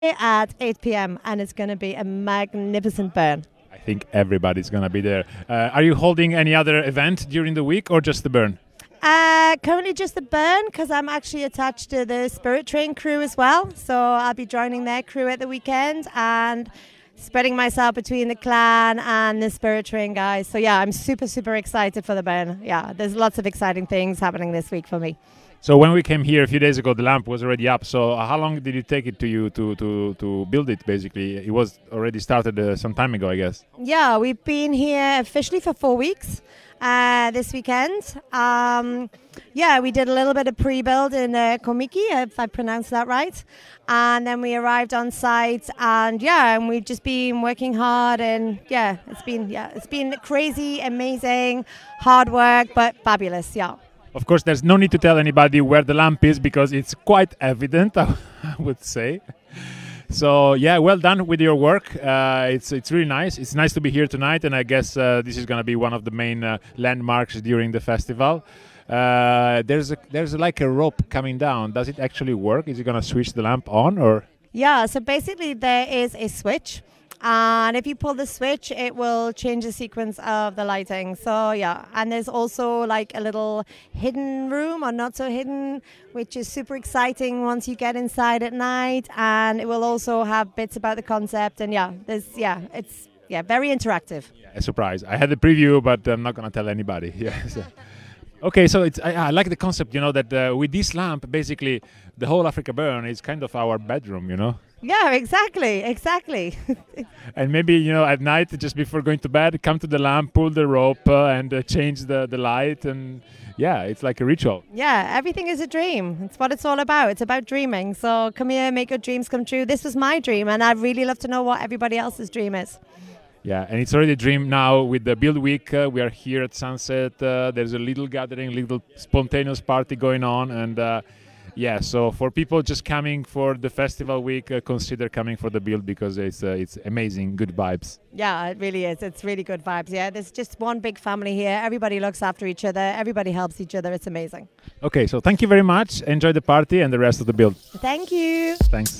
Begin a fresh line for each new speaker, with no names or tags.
at 8 p.m. and it's going to be a magnificent burn.
I think everybody's going to be there. Are you holding any other event during the week or just the burn?
Currently just the burn because I'm actually attached to the Spirit Train crew as well. So I'll be joining their crew at the weekend and spreading myself between the clan and the Spirit Train guys. So yeah, I'm super, super excited for the burn. Yeah, there's lots of exciting things happening this week for me.
So when we came here a few days ago, the lamp was already up. So how long did it take it to you to build it, basically? It was already started some time ago, I guess.
Yeah, we've been here officially for 4 weeks this weekend. Yeah, we did a little bit of pre-build in Komiki, if I pronounced that right. And then we arrived on site and we've just been working hard and it's been crazy, amazing, hard work, but fabulous, yeah.
Of course, there's no need to tell anybody where the lamp is because it's quite evident, I would say. So, yeah, well done with your work. It's really nice. It's nice to be here tonight, and I guess this is going to be one of the main landmarks during the festival. There's like a rope coming down. Does it actually work? Is it going to switch the lamp on, or?
Yeah, so basically there is a switch. And if you pull the switch, it will change the sequence of the lighting. So, yeah. And there's also like a little hidden room or not so hidden, which is super exciting once you get inside at night. And it will also have bits about the concept. And it's very interactive.
Yeah, a surprise. I had a preview, but I'm not going to tell anybody. Yeah. So. Okay, so I like the concept, that with this lamp, basically, the whole Africa Burn is kind of our bedroom,
Yeah, exactly.
And maybe, at night, just before going to bed, come to the lamp, pull the rope, and change the light. And, yeah, it's like a ritual.
Yeah, everything is a dream. It's what it's all about. It's about dreaming. So come here, make your dreams come true. This was my dream, and I'd really love to know what everybody else's dream is.
Yeah, and it's already a dream now with the Build Week. We are here at Sunset. There's a little gathering, little spontaneous party going on. And so for people just coming for the festival week, consider coming for the Build because it's amazing, good vibes.
Yeah, it really is. It's really good vibes. Yeah, there's just one big family here. Everybody looks after each other. Everybody helps each other. It's amazing.
Okay, so thank you very much. Enjoy the party and the rest of the Build.
Thank you.
Thanks.